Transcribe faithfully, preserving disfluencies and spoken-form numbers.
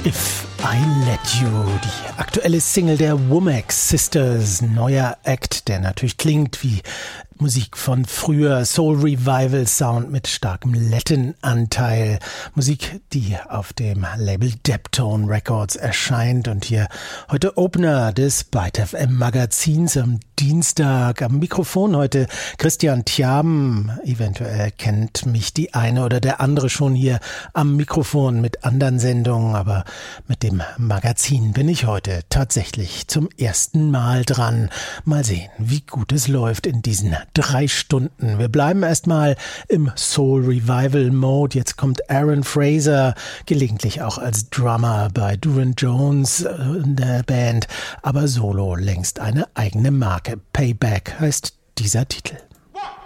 If I Let You, die aktuelle Single der Womack Sisters, neuer Act, der natürlich klingt wie Musik von früher, Soul Revival Sound mit starkem Latin-Anteil. Musik, die auf dem Label Deptone Records erscheint und hier heute Opener des Byte F M Magazins am Dienstag. Am Mikrofon heute Christian Thiaben. Eventuell kennt mich die eine oder der andere schon hier am Mikrofon mit anderen Sendungen, aber mit dem Magazin bin ich heute tatsächlich zum ersten Mal dran. Mal sehen, wie gut es läuft in diesen drei Stunden. Wir bleiben erstmal im Soul Revival Mode. Jetzt kommt Aaron Fraser, gelegentlich auch als Drummer bei Duran Jones in der Band, aber solo längst eine eigene Marke. Payback heißt dieser Titel.